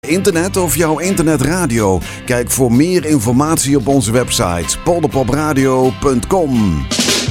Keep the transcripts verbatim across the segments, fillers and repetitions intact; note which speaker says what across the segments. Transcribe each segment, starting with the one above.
Speaker 1: Internet of jouw internetradio? Kijk voor meer informatie op onze website polderpopradio punt com.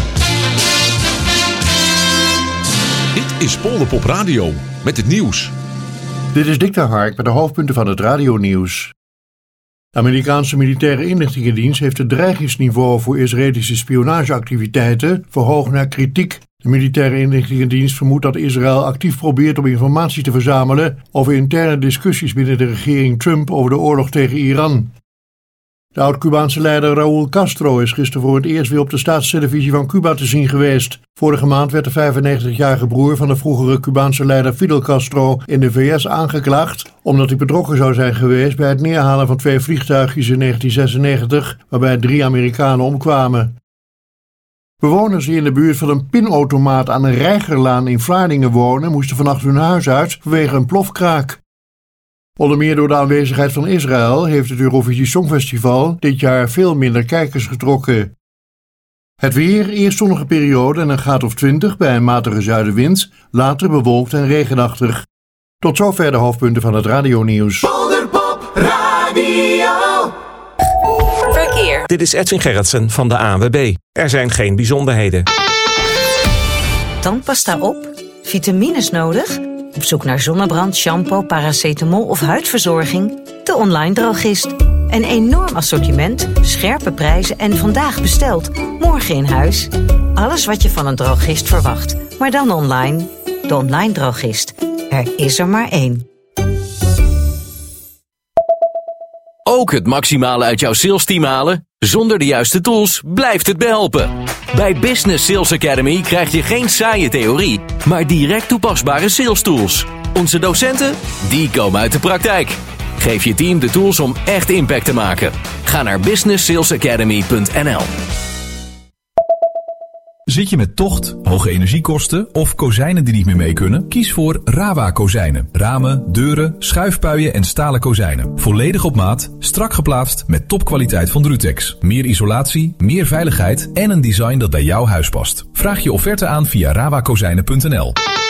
Speaker 2: Dit is Polderpop Radio met het nieuws.
Speaker 3: Dit is Dick de Hark met de hoofdpunten van het radionieuws. De Amerikaanse militaire inlichtingendienst heeft het dreigingsniveau voor Israëlische spionageactiviteiten verhoogd naar kritiek. De militaire inlichtingendienst vermoedt dat Israël actief probeert om informatie te verzamelen over interne discussies binnen de regering Trump over de oorlog tegen Iran. De oud-Cubaanse leider Raúl Castro is gisteren voor het eerst weer op de staatstelevisie van Cuba te zien geweest. Vorige maand werd de vijfennegentigjarige broer van de vroegere Cubaanse leider Fidel Castro in de V S aangeklaagd omdat hij betrokken zou zijn geweest bij het neerhalen van twee vliegtuigjes in negentien zesennegentig, waarbij drie Amerikanen omkwamen. Bewoners die in de buurt van een pinautomaat aan de Reigerlaan in Vlaardingen wonen, moesten vannacht hun huis uit vanwege een plofkraak. Onder meer door de aanwezigheid van Israël heeft het Eurovisie Songfestival dit jaar veel minder kijkers getrokken. Het weer, eerst zonnige periode en een graad of twintig bij een matige zuidenwind, later bewolkt en regenachtig. Tot zover de hoofdpunten van het radionieuws.
Speaker 4: Polderpop Radio.
Speaker 5: Verkeer. Dit is Edwin Gerritsen van de A N W B. Er zijn geen bijzonderheden.
Speaker 6: Tandpasta op? Vitamines nodig? Op zoek naar zonnebrand, shampoo, paracetamol of huidverzorging? De Online Drogist. Een enorm assortiment, scherpe prijzen en vandaag besteld, morgen in huis. Alles wat je van een drogist verwacht, maar dan online. De Online Drogist. Er is er maar één.
Speaker 7: Ook het maximale uit jouw sales team halen? Zonder de juiste tools blijft het behelpen. Bij Business Sales Academy krijg je geen saaie theorie, maar direct toepasbare sales tools. Onze docenten, die komen uit de praktijk. Geef je team de tools om echt impact te maken. Ga naar business sales academy punt n l.
Speaker 8: Zit je met tocht, hoge energiekosten of kozijnen die niet meer mee kunnen? Kies voor Rawa kozijnen. Ramen, deuren, schuifpuien en stalen kozijnen. Volledig op maat, strak geplaatst met topkwaliteit van Drutex. Meer isolatie, meer veiligheid en een design dat bij jouw huis past. Vraag je offerte aan via rawa kozijnen punt n l.